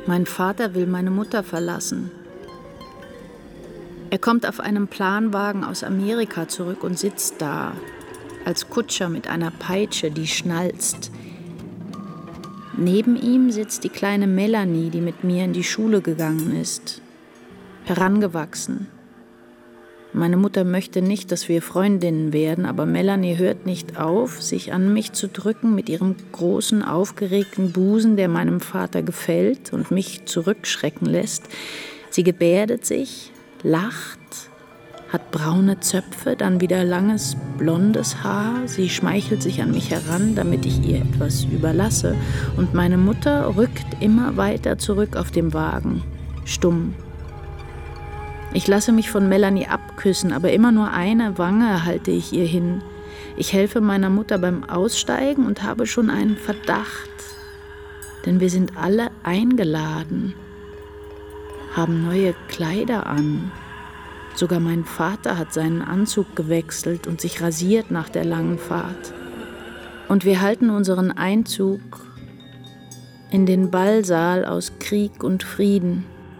Mein Vater will meine Mutter verlassen. Er kommt auf einem Planwagen aus Amerika zurück und sitzt da, als Kutscher mit einer Peitsche, die schnalzt. Neben ihm sitzt die kleine Melanie, die mit mir in die Schule gegangen ist. Herangewachsen. Meine Mutter möchte nicht, dass wir Freundinnen werden, aber Melanie hört nicht auf, sich an mich zu drücken mit ihrem großen, aufgeregten Busen, der meinem Vater gefällt und mich zurückschrecken lässt. Sie gebärdet sich, lacht, hat braune Zöpfe, dann wieder langes, blondes Haar. Sie schmeichelt sich an mich heran, damit ich ihr etwas überlasse. Und meine Mutter rückt immer weiter zurück auf dem Wagen, stumm. Ich lasse mich von Melanie abküssen, aber immer nur eine Wange halte ich ihr hin. Ich helfe meiner Mutter beim Aussteigen und habe schon einen Verdacht. Denn wir sind alle eingeladen, haben neue Kleider an. Sogar mein Vater hat seinen Anzug gewechselt und sich rasiert nach der langen Fahrt. Und wir halten unseren Einzug in den Ballsaal aus Krieg und Frieden.